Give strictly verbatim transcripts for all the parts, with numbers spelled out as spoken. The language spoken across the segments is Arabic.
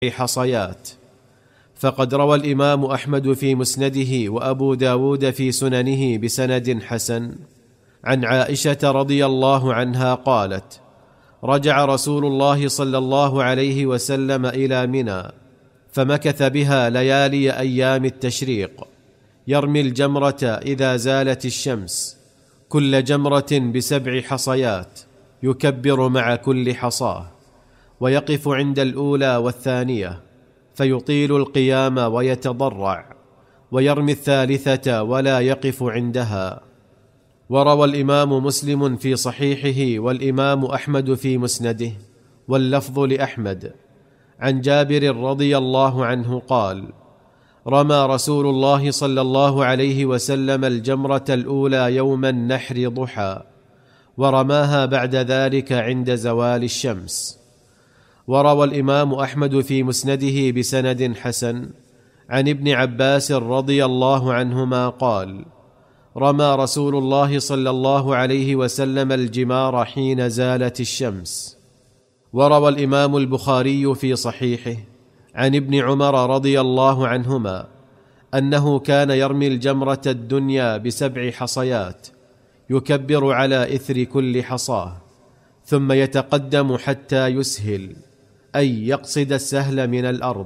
حصيات. فقد روى الإمام أحمد في مسنده وأبو داود في سننه بسند حسن عن عائشة رضي الله عنها قالت: رجع رسول الله صلى الله عليه وسلم إلى منى فمكث بها ليالي أيام التشريق، يرمي الجمرة إذا زالت الشمس، كل جمرة بسبع حصيات، يكبر مع كل حصاه، ويقف عند الأولى والثانية فيطيل القيام ويتضرع، ويرمي الثالثة ولا يقف عندها. وروى الإمام مسلم في صحيحه والإمام أحمد في مسنده واللفظ لأحمد عن جابر رضي الله عنه قال: رمى رسول الله صلى الله عليه وسلم الجمرة الأولى يوم النحر ضحى، ورماها بعد ذلك عند زوال الشمس. وروى الإمام أحمد في مسنده بسند حسن عن ابن عباس رضي الله عنهما قال: رمى رسول الله صلى الله عليه وسلم الجمار حين زالت الشمس. وروى الإمام البخاري في صحيحه عن ابن عمر رضي الله عنهما أنه كان يرمي الجمرة الدنيا بسبع حصيات، يكبر على إثر كل حصاه، ثم يتقدم حتى يسهل، أي يقصد السهل من الأرض،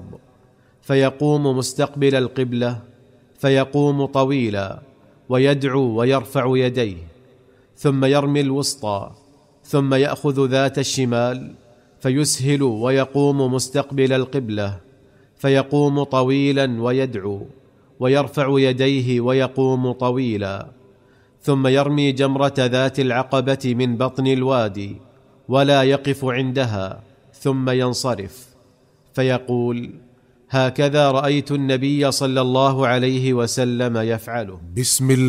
فيقوم مستقبل القبلة، فيقوم طويلا ويدعو ويرفع يديه، ثم يرمي الوسطى، ثم يأخذ ذات الشمال فيسهل ويقوم مستقبل القبلة، فيقوم طويلا ويدعو ويرفع يديه ويقوم طويلا، ثم يرمي جمرة ذات العقبة من بطن الوادي ولا يقف عندها، ثم ينصرف فيقول: هكذا رأيت النبي صلى الله عليه وسلم يفعله. بسم الله.